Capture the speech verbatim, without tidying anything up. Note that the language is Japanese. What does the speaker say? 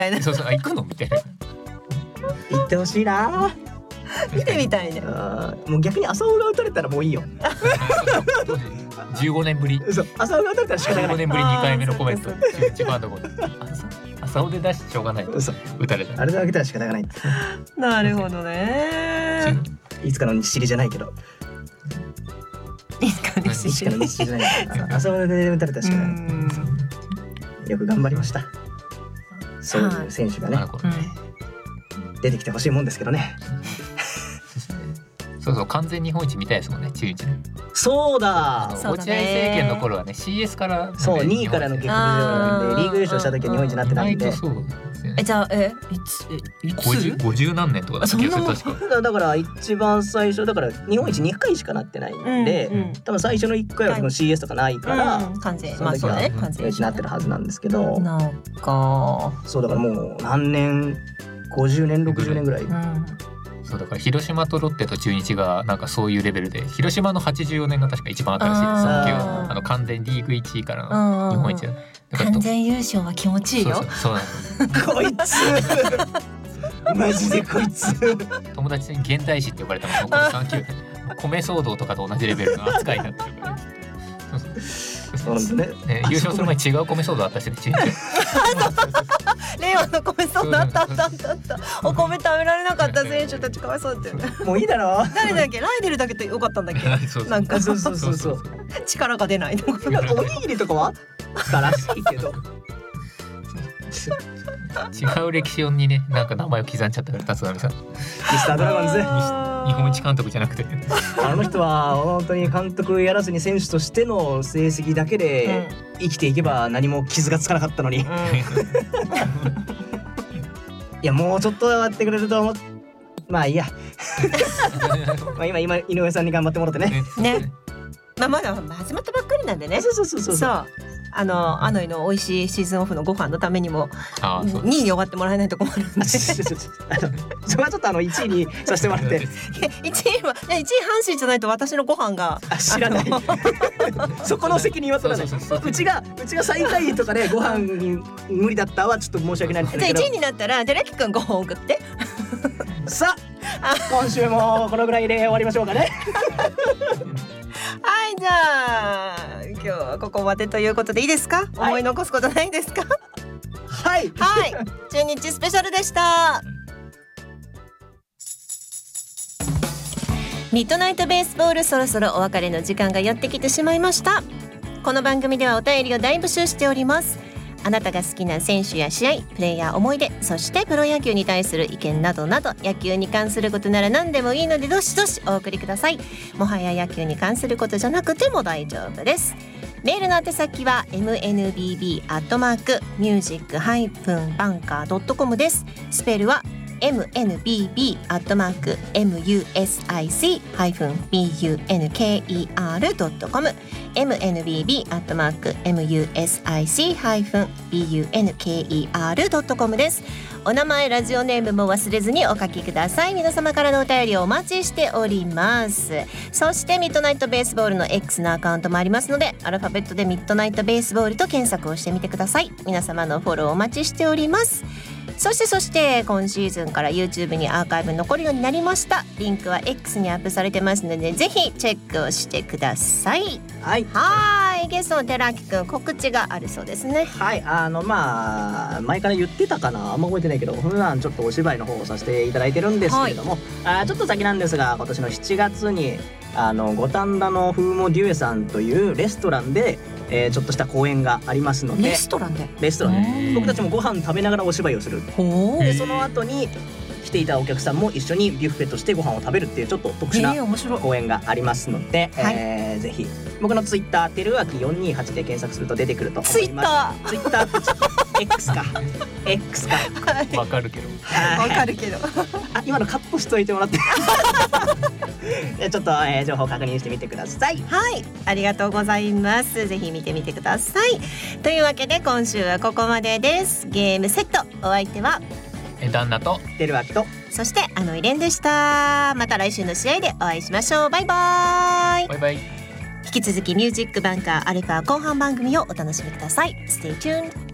そうそう、あ、行くのみたいな。 行ってほしいな。 見てみたいね。 あもう逆に浅尾が打たれたらもういいよ。 じゅうごねんぶり。 そう、浅尾が打たれたら仕方がない。 じゅうごねんぶりにかいめのコメント。一番のこと。浅尾で出してしょうがない。 嘘。 打たれた。 あれであげたら仕方がない。 なるほどね。 いつかの日知りじゃないけど。 いつかの日知り。 いつかの日知りじゃないけど。浅尾で打たれたら仕方ない。よく頑張りました。そういう選手がね、出てきてほしいもんですけどね。 そうそう、完全日本一見たいですもんね、中日。 そうだ。 落合政権の頃はね、シーエス からそうにいからの下克上なんでリーグ優勝した時は日本一になってないんで。 え、じゃあえいつえいつごじゅうなんねんとかだった気がする。確かだから一番最初だから日本一にかいしかなってないんで、うんうん、多分最初のいっかいはその シーエス とかないから、うん、 完全その時は日本一になってるはずなんですけど、 なんかそうだからもう何年ごじゅうねんろくじゅうねんぐらい、うん、 そうだから広島とロッテと中日がなんかそういうレベルで、広島のはちじゅうよねんが確か一番新しいです。ああの完全リーグいちいからの日本一だ。 完全優勝は気持ちいいよ。 そうそうそうなんです。 こいつマジでこいつ友達に現代史って呼ばれたのこのさんきゅう米騒動とかと同じレベルの扱いになってるから。 そうなんですね。 ね、優勝する前に違う米騒動あったしね。 令和の米騒動あったあったあったあった。お米食べられなかった選手たちかわいそうだよね。 もういいだろ。 誰だっけ、ライデルだけってよかったんだっけ。なんかそうそうそうそう。 力が出ない。 おにぎりとかはしたらしいけど。 違う歴史にね、なんか名前を刻んじゃったから立浪さん。 ミスタードラゴンズ日本一監督じゃなくて、 あの人は本当に監督やらずに選手としての成績だけで生きていけば何も傷がつかなかったのに、うん、いやもうちょっとやってくれると思っまあいいやまあ今今井上さんに頑張ってもらってねね。まあまだ始まったばっかりなんでね。 そうそうそうそうそう。 あのあのの美味しいシーズンオフのご飯のためにもにいに終わってもらえないと困るんで。それはちょっとあのいちいにさせてもらって。 いちいはいちい阪神じゃないと私のご飯が知らない。そこの責任は取らない。うちがうちが最下位とかでご飯に無理だったはちょっと申し訳ないんですけど。 じゃあいちいになったら寺木くんご飯送って。 さあ今週もこのぐらいで終わりましょうかね。 はい、じゃあ今日はここまでということでいいですか、はい、思い残すことないですか。 はいはい中日スペシャルでした。ミッドナイトベースボール、そろそろお別れの時間がやってきてしまいました。この番組ではお便りを大募集しております。あなたが好きな選手や試合、プレイヤー思い出、そしてプロ野球に対する意見などなど、野球に関することなら何でもいいのでどしどしお送りください。もはや野球に関することじゃなくても大丈夫です。メールの宛先は エムエヌビービー アットマーク ミュージック ハイフン バンカー ドットコム です。スペルは エムエヌビービー アットマーク ミュージック ハイフン バンカー ドットコム エムエヌビービー アットマーク ミュージック ハイフン バンカー ドットコム です。お名前、ラジオネームも忘れずにお書きください。皆様からのお便りをお待ちしております。そしてミッドナイトベースボールの X のアカウントもありますので、アルファベットでミッドナイトベースボールと検索をしてみてください。皆様のフォローお待ちしております。そしてそして今シーズンから YouTube にアーカイブ残るようになりました。リンクは X にアップされてますので、ぜひチェックをしてください。 はい、 はいゲストの寺木くん、告知があるそうですね。 はい、あのまあ前から言ってたかな、あんま覚えてないけど、普段ちょっとお芝居の方をさせていただいてるんですけれども、はい、あちょっと先なんですが、今年のしちがつにあの五反田の風モデュエさんというレストランで、えー、ちょっとした公演がありますので。 レストランでレストランで僕たちもご飯食べながらお芝居をする。でその後に来ていたお客さんも一緒にビュッフェとしてご飯を食べるっていうちょっと特殊な公演がありますので、えーえー、ぜひ僕のツイッターてるあきよんにーはちで検索すると出てくると思います。ツイッターツイッター X か X かわかるけどわかるけどあ今のカットしといてもらってちょっと、えー、情報確認してみてください。 はい、ありがとうございます。ぜひ見てみてください。というわけで今週はここまでです。ゲームセット、お相手は旦那とてるあきと、 そしてあのイレンでした。また来週の試合でお会いしましょう。バイバイ。 バイバイ。 引き続きミュージックバンカーアルファ後半番組をお楽しみください。 Stay tuned。